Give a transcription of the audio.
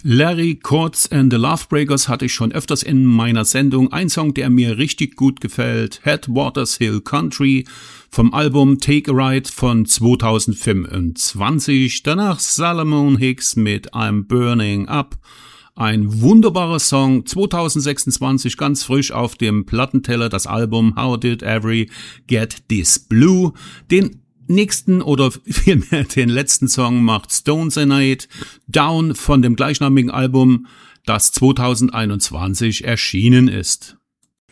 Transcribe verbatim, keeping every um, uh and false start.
Larry Courts and the Lovebreakers hatte ich schon öfters in meiner Sendung. Ein Song, der mir richtig gut gefällt, Headwaters Hill Country vom Album Take a Ride von zweitausendfünfundzwanzig. Danach Solomon Hicks mit I'm Burning Up. Ein wunderbarer Song, zweitausendsechsundzwanzig, ganz frisch auf dem Plattenteller, das Album How Did Every Get This Blue. Den nächsten oder vielmehr den letzten Song macht Stones and Night, Down von dem gleichnamigen Album, das zweitausendeinundzwanzig erschienen ist.